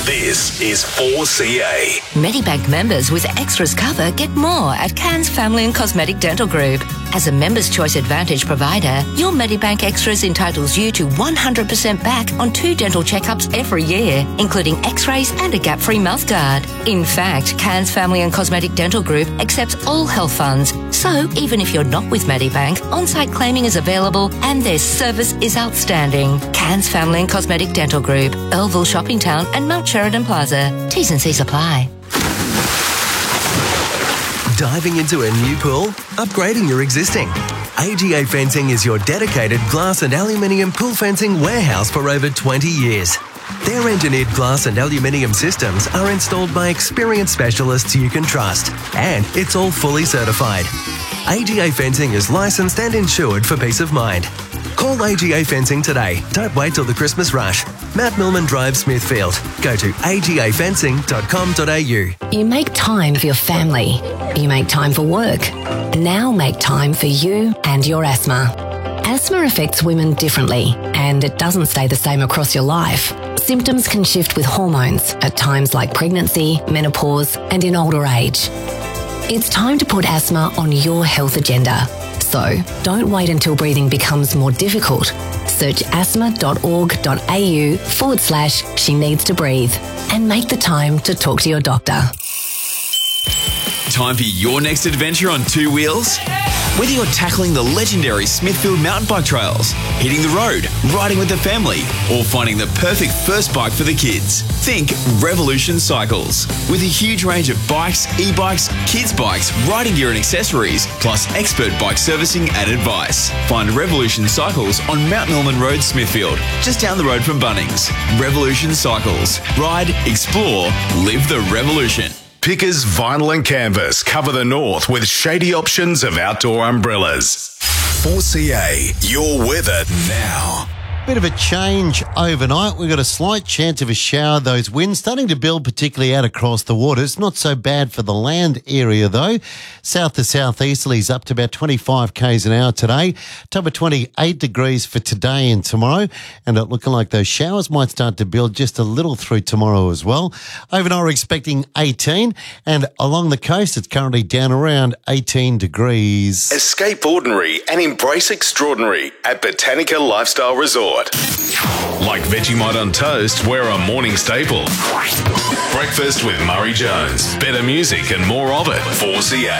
This is 4CA. Medibank members with extras cover get more at Cairns Family and Cosmetic Dental Group. As a Members' Choice Advantage provider, your Medibank Extras entitles you to 100% back on 2 dental checkups every year, including x-rays and a gap-free mouthguard. In fact, Cairns Family and Cosmetic Dental Group accepts all health funds. So, even if you're not with Medibank, on-site claiming is available and their service is outstanding. Cairns Family and Cosmetic Dental Group, Earlville Shopping Town and Mount Sheridan Plaza. T's and C's apply. Diving into a new pool? Upgrading your existing? AGA Fencing is your dedicated glass and aluminium pool fencing warehouse for over 20 years. Their engineered glass and aluminium systems are installed by experienced specialists you can trust, and it's all fully certified. AGA Fencing is licensed and insured for peace of mind. Call AGA Fencing today. Don't wait till the Christmas rush. Mount Millman Drive, Smithfield. Go to agafencing.com.au. You make time for your family. You make time for work. Now make time for you and your asthma. Asthma affects women differently, and it doesn't stay the same across your life. Symptoms can shift with hormones at times like pregnancy, menopause, and in older age. It's time to put asthma on your health agenda. So, don't wait until breathing becomes more difficult. Search asthma.org.au/she needs to breathe and make the time to talk to your doctor. Time for your next adventure on 2 wheels? Whether you're tackling the legendary Smithfield mountain bike trails, hitting the road, riding with the family, or finding the perfect first bike for the kids, think Revolution Cycles. With a huge range of bikes, e-bikes, kids' bikes, riding gear and accessories, plus expert bike servicing and advice. Find Revolution Cycles on Mount Millman Road, Smithfield, just down the road from Bunnings. Revolution Cycles. Ride, explore, live the revolution. Pickers Vinyl and Canvas cover the north with shady options of outdoor umbrellas. 4CA, your weather now. Bit of a change overnight. We've got a slight chance of a shower. Those winds starting to build, particularly out across the waters. Not so bad for the land area, though. South to southeasterlies up to about 25 k's an hour today. Top of 28 degrees for today and tomorrow. And it looking like those showers might start to build just a little through tomorrow as well. Overnight, we're expecting 18. And along the coast, it's currently down around 18 degrees. Escape ordinary and embrace extraordinary at Botanica Lifestyle Resort. Like Vegemite on toast, we're a morning staple. Breakfast with Murray Jones. Better music and more of it. 4CA.